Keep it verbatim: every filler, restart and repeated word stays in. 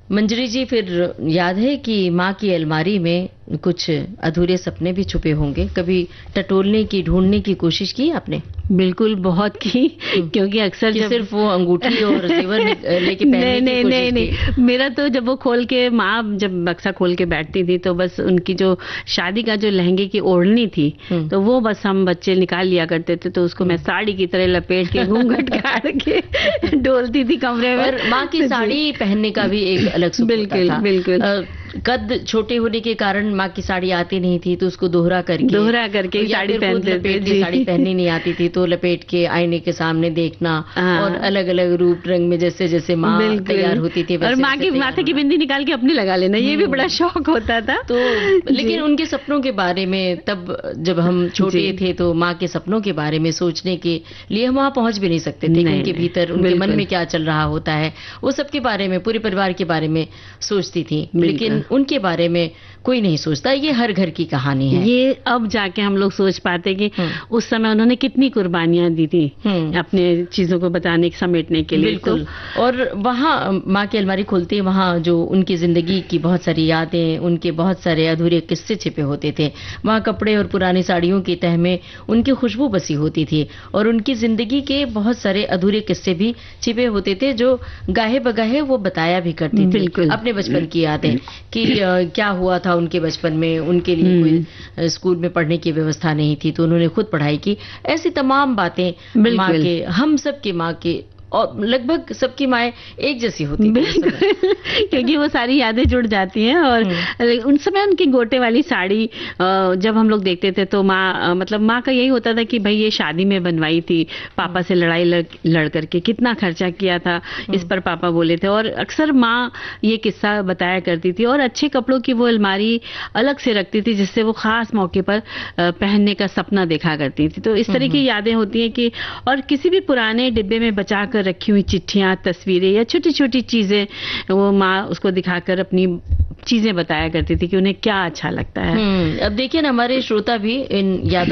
मंजरी जी, फिर याद है कि माँ की अलमारी में कुछ अधूरे सपने भी छुपे होंगे, कभी टटोलने की, ढूंढने की कोशिश की आपने? बिल्कुल, बहुत की, क्योंकि अक्सर कि जब सिर्फ वो अंगूठी और जेवर लेके पहनने नहीं की कोशिश नहीं नहीं की? नहीं, मेरा तो जब वो खोल के, माँ जब बक्सा खोल के बैठती थी तो बस उनकी जो शादी का जो लहंगे की ओढ़नी थी तो वो बस हम बच्चे निकाल लिया करते थे, तो उसको मैं साड़ी की तरह लपेट के घूंघट काट के डोलती थी कमरे में। और माँ की साड़ी पहनने का भी एक अलग सुख होता था। बिल्कुल। कद छोटे होने के कारण माँ की साड़ी आती नहीं थी, तो उसको दोहरा करके दोहरा करके साड़ी पहनते थे जी। साड़ी पहननी नहीं आती थी तो लपेट के आईने के सामने देखना और अलग अलग रूप रंग में जैसे जैसे माँ तैयार होती थी और माँ की माथे की बिंदी निकाल के अपनी लगा लेना, ये भी बड़ा शौक होता था। तो लेकिन उनके सपनों के बारे में तब जब हम छोटे थे तो माँ के सपनों के बारे में सोचने के लिए हम वहां पहुंच भी नहीं सकते थे कि उनके भीतर, उनके मन में क्या चल रहा होता है, वो सबके बारे में, पूरे परिवार के बारे में सोचती थी, लेकिन उनके बारे में कोई नहीं सोचता। ये हर घर की कहानी है। ये अब जाके हम लोग सोच पाते कि उस समय उन्होंने कितनी कुर्बानियां दी थी अपने चीजों को बताने, समेटने के लिए। बिल्कुल। तो और वहाँ माँ की अलमारी खोलते ही वहाँ जो उनकी जिंदगी की बहुत सारी यादें, उनके बहुत सारे अधूरे किस्से छिपे होते थे। वहाँ कपड़े और पुरानी साड़ियों की तह में उनकी खुशबू बसी होती थी और उनकी जिंदगी के बहुत सारे अधूरे किस्से भी छिपे होते थे जो गाहे बगाहे वो बताया भी करती थी अपने बचपन की यादें कि क्या हुआ था उनके बचपन में। उनके लिए कोई स्कूल में पढ़ने की व्यवस्था नहीं थी तो उन्होंने खुद पढ़ाई की। ऐसी तमाम बातें माँ के, हम सब की माँ के, और लगभग सबकी माएँ एक जैसी होती थी क्योंकि वो सारी यादें जुड़ जाती हैं। और उन समय उनकी गोटे वाली साड़ी जब हम लोग देखते थे तो माँ, मतलब माँ का यही होता था कि भाई ये शादी में बनवाई थी, पापा से लड़ाई लड़, लड़ करके कितना खर्चा किया था इस पर पापा बोले थे। और अक्सर माँ ये किस्सा बताया करती थी और अच्छे कपड़ों की वो अलमारी अलग से रखती थी जिससे वो खास मौके पर पहनने का सपना देखा करती थी। तो इस तरह की यादें होती हैं कि, और किसी भी पुराने डिब्बे में बचा रखी हुई चिट्ठियां, तस्वीरें या छोटी छोटी चीजें वो माँ उसको दिखाकर अपनी चीजें बताया करती थी कि उन्हें क्या अच्छा लगता है। अब देखिए ना, हमारे श्रोता भी इन यादों